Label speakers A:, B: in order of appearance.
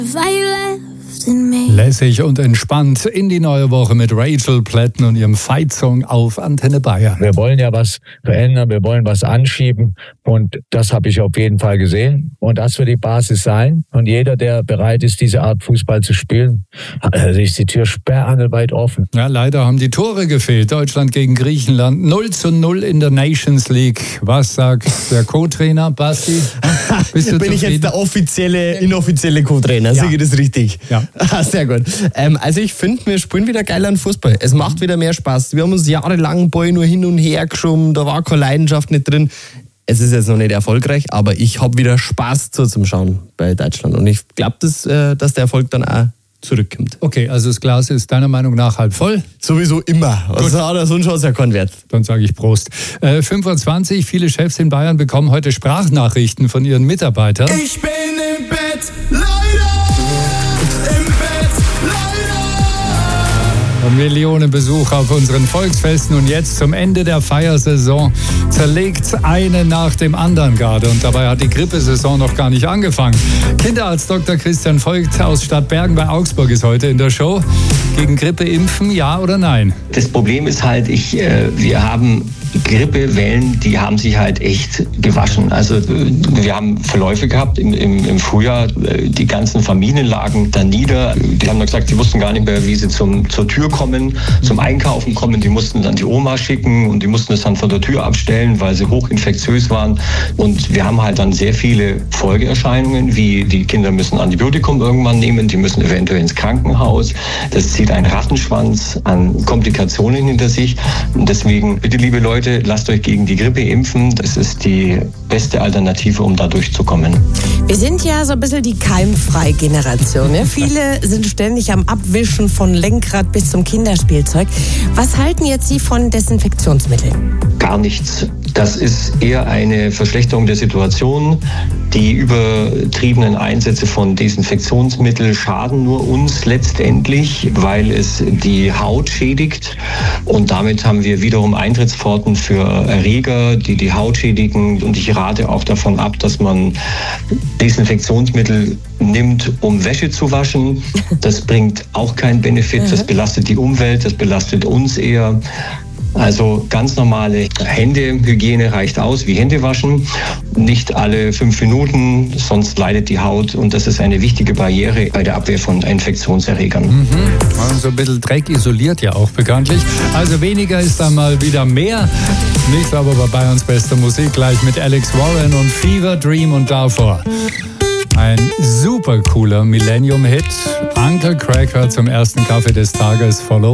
A: Lässig und entspannt in die neue Woche mit Rachel Platten und ihrem Fight-Song auf Antenne Bayern.
B: Wir wollen ja was verändern, wir wollen was anschieben und das habe ich auf jeden Fall gesehen und das wird die Basis sein und jeder, der bereit ist, diese Art Fußball zu spielen, ist die Tür sperrangelweit offen.
A: Ja, leider haben die Tore gefehlt. Deutschland gegen Griechenland 0:0 in der Nations League. Was sagt der Co-Trainer, Basti?
C: Bist du bin ich jetzt der inoffizielle Co-Trainer?
A: Ja.
C: Sehe ich das richtig?
A: Ja.
C: Sehr gut. Also ich finde, wir spielen wieder geil an Fußball. Es macht wieder mehr Spaß. Wir haben uns jahrelang Ball nur hin und her geschoben, da war keine Leidenschaft nicht drin. Es ist jetzt noch nicht erfolgreich, aber ich habe wieder Spaß zum Schauen bei Deutschland. Und ich glaube, dass der Erfolg dann auch zurückkommt.
A: Okay, also das Glas ist deiner Meinung nach halb voll?
C: Sowieso immer. Also hat er sonst schon ja keinen Wert.
A: Dann sage ich Prost. 5:20 Uhr, viele Chefs in Bayern bekommen heute Sprachnachrichten von ihren Mitarbeitern.
D: Ich bin im Bett, leider! Im Bett, leider!
A: Und Millionen Besucher auf unseren Volksfesten und jetzt zum Ende der Feiersaison zerlegt eine nach dem anderen gerade. Und dabei hat die Grippesaison noch gar nicht angefangen. Kinderarzt Dr. Christian Voigt aus Stadtbergen bei Augsburg ist heute in der Show. Gegen Grippe impfen, ja oder nein?
E: Das Problem ist halt, wir haben Grippewellen, die haben sich halt echt gewaschen. Also wir haben Verläufe gehabt im Frühjahr, die ganzen Familien lagen da nieder. Die haben dann gesagt, sie wussten gar nicht mehr, wie sie zur Tür kommen, zum Einkaufen kommen. Die mussten dann die Oma schicken und die mussten es dann von der Tür abstellen, weil sie hochinfektiös waren. Und wir haben halt dann sehr viele Folgeerscheinungen, wie die Kinder müssen Antibiotikum irgendwann nehmen, die müssen eventuell ins Krankenhaus. Das zieht einen Rattenschwanz an Komplikationen hinter sich. Und deswegen, bitte liebe Leute, lasst euch gegen die Grippe impfen. Das ist die beste Alternative, um da durchzukommen.
F: Wir sind ja so ein bisschen die keimfreie Generation. Ne? Viele sind ständig am Abwischen von Lenkrad bis zum Kinderspielzeug. Was halten jetzt Sie von Desinfektionsmitteln?
E: Gar nichts. Das ist eher eine Verschlechterung der Situation. Die übertriebenen Einsätze von Desinfektionsmitteln schaden nur uns letztendlich, weil es die Haut schädigt. Und damit haben wir wiederum Eintrittspforten für Erreger, die die Haut schädigen. Und ich rate auch davon ab, dass man Desinfektionsmittel nimmt, um Wäsche zu waschen. Das bringt auch keinen Benefit. Das belastet die Umwelt, das belastet uns eher. Also ganz normale Händehygiene reicht aus, wie Hände waschen. Nicht alle 5 Minuten, sonst leidet die Haut. Und das ist eine wichtige Barriere bei der Abwehr von Infektionserregern.
A: So ein bisschen Dreck isoliert ja auch bekanntlich. Also weniger ist dann mal wieder mehr. Nicht aber bei Bayerns bester Musik, gleich mit Alex Warren und Fever Dream und davor ein super cooler Millennium-Hit. Uncle Cracker zum ersten Kaffee des Tages, follow